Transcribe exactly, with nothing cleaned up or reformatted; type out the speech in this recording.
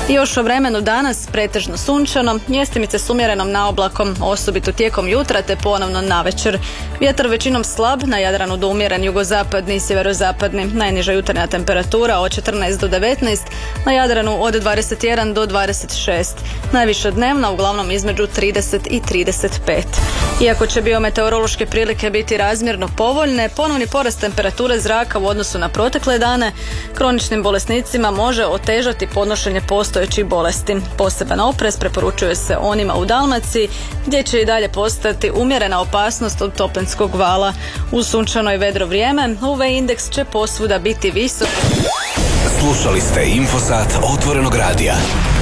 I još o vremenu danas pretežno sunčano, mjestimice s umjerenom naoblakom, osobito tijekom jutra te ponovno navečer. Vjetar većinom slab, na Jadranu do umjeren jugozapadni i sjeverozapadni. Najniža jutarnja temperatura od četrnaest do devetnaest, na Jadranu od dvadeset jedan do dvadeset šest. Najviša dnevna uglavnom između trideset i trideset pet. Iako će biometeorološke prilike biti razmjerno povoljne, ponovni porast temperature zraka u odnosu na protekle dane kroničnim bolesnicima može otežati podnošenje postojećih bolesti. Poseban oprez preporučuje se onima u Dalmaciji, gdje će i dalje postati umjerena opasnost od toplinskog vala. U sunčano i vedro vrijeme U V indeks će posvuda biti visok. Slušali ste Infosat Otvorenog radija.